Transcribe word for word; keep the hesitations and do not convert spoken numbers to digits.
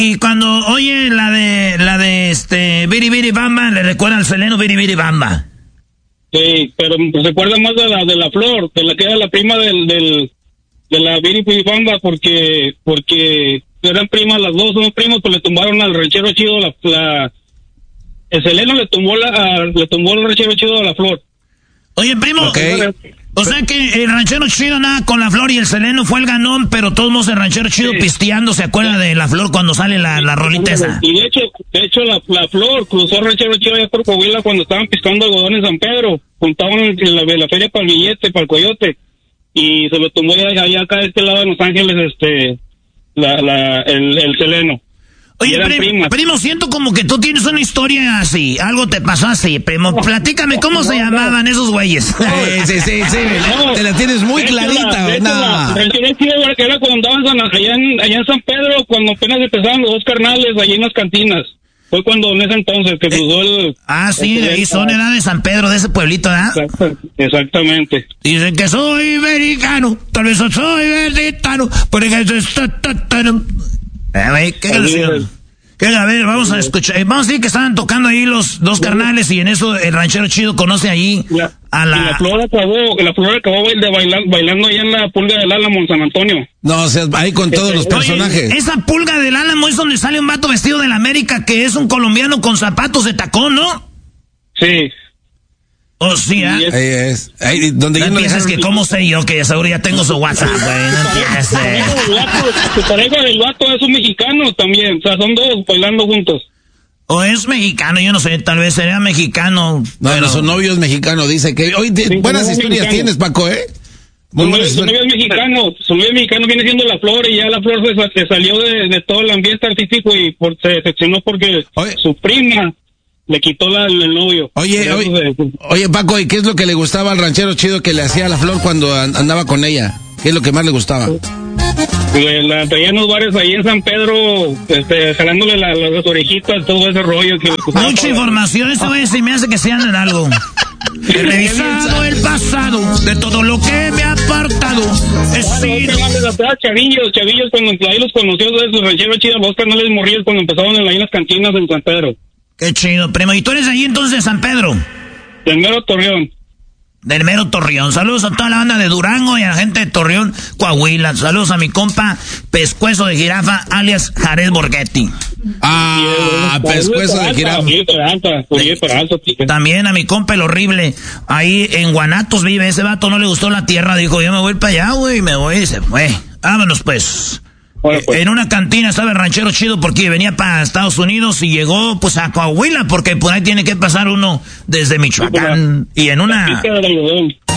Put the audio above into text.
Y cuando oye la de, la de este, Biri Biri Bamba, le recuerda al Seleno Biri Biri Bamba. Sí, pero me recuerda más de la de la Flor, de la que era la prima del, del de la Biri Biri Bamba, porque, porque eran primas las dos, son primos, pues le tumbaron al ranchero chido la, la el Seleno le tumbó la, a, le tumbó el ranchero chido a la Flor. Oye, primo, okay. O sea que el ranchero chido nada con la Flor y el Seleno fue el ganón, pero todos modos el ranchero chido sí. pisteando, ¿se acuerda de la Flor cuando sale la, la rolita esa? Y de hecho, de hecho la, la Flor cruzó el ranchero chido allá por Coahuila cuando estaban piscando algodón en San Pedro, juntaban en la, la feria para el billete, para el coyote, y se lo tumbó allá, allá acá de este lado de Los Ángeles, este, la, la, el, el Seleno. Oye, primo, primo, siento como que tú tienes una historia así, algo te pasó así, primo. Platícame, ¿cómo se llamaban esos güeyes? Sí, sí, sí, no, te la tienes muy clarita. La, no. La, la, era cuando andaban allá en, allá en San Pedro, cuando apenas empezaban los dos carnales, allá en las cantinas. Fue cuando en ese entonces que cruzó el... Eh, ah, sí, de ahí son, era de San Pedro, de ese pueblito, ¿verdad? Exactamente. Dicen que soy americano, tal vez soy verditano, porque... Eh, ¿qué canción? ¿Qué? A ver, vamos a escuchar. Vamos a decir que estaban tocando ahí los dos carnales y en eso el ranchero chido conoce ahí la, a la... Y la Flor acabó, la Flor acabó de bailar, bailando allá en la Pulga del Álamo en San Antonio. No, o sea, ahí con todos los personajes. Oye, esa Pulga del Álamo es donde sale un vato vestido de la América que es un colombiano con zapatos de tacón, ¿no? Sí. O sí, ¿eh? Ahí es. Ahí, donde no piensas que cómo sé yo que seguro ya tengo su WhatsApp, güey. No pienses. Su pareja del vato es un mexicano también. O sea, son dos bailando juntos. O es mexicano, yo no sé, tal vez sería mexicano. No, pero... su novio es mexicano, dice que... Hoy sí, buenas historias mexicano. Tienes, Paco, ¿eh? Muy su, novio, su novio es mexicano, su novio es mexicano, viene siendo la Flor y ya la Flor se, se salió de, de todo el ambiente artístico y por, se decepcionó porque Oye. su prima... le quitó la, el novio. Oye, oye, se... oye, Paco, ¿y qué es lo que le gustaba al ranchero chido que le hacía a la Flor cuando andaba con ella? ¿Qué es lo que más le gustaba? Le, la traía en los bares ahí en San Pedro, este, jalándole la, la, las orejitas, todo ese rollo. Que mucha información, eso güey se me hace que sean en algo. He revisado el pasado de todo lo que me ha apartado. He sido... Chavillos, chavillos, cuando ahí los conoció de sus rancheros chidos, los canales morrillos cuando empezaron en, ahí en las cantinas en San Pedro. Qué chido, primo. ¿Y tú eres ahí entonces de San Pedro? Del mero Torreón. Del mero Torreón. Saludos a toda la banda de Durango y a la gente de Torreón, Coahuila. Saludos a mi compa Pescuezo de Jirafa, alias Jared Borghetti. Ah, sí, Pescuezo de Jirafa. También a mi compa el horrible. Ahí en Guanatos vive. Ese vato no le gustó la tierra. Dijo, yo me voy para allá, güey. Me voy y se fue. Vámonos, pues. Bueno, pues. En una cantina estaba el ranchero chido porque venía para Estados Unidos y llegó pues a Coahuila porque por ahí tiene que pasar uno desde Michoacán y en una